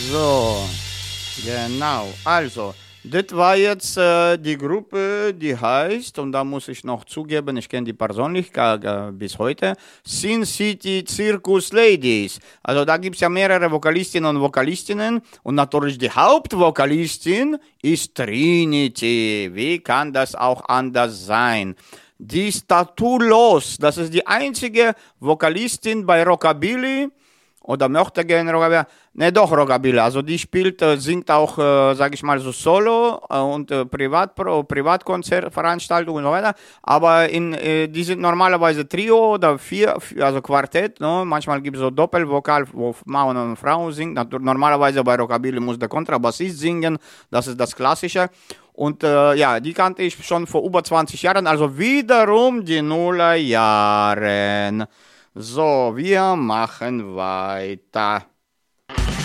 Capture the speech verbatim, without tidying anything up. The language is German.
So, genau. Also, das war jetzt äh, die Gruppe, die heißt, und da muss ich noch zugeben, ich kenne die persönlich äh, bis heute, Sin City Circus Ladies. Also da gibt es ja mehrere Vokalistinnen und Vokalistinnen und natürlich die Hauptvokalistin ist Trinity. Wie kann das auch anders sein? Die ist tattoolos. Das ist die einzige Vokalistin bei Rockabilly. Oder möchte gerne Rockabilly. Ne, doch Rockabilly. Also die spielt, äh, singt auch, äh, sage ich mal, so Solo äh, und äh, Privat, Privatkonzertveranstaltungen und so weiter. Aber in, äh, die sind normalerweise Trio oder vier, also Quartett. Ne? Manchmal gibt es so Doppelvokal, wo Mann und Frau singen. Normalerweise bei Rockabilly muss der Kontrabassist singen. Das ist das Klassische. Und äh, ja, die kannte ich schon vor über zwanzig Jahren. Also wiederum die Nullerjahren. So, wir machen weiter.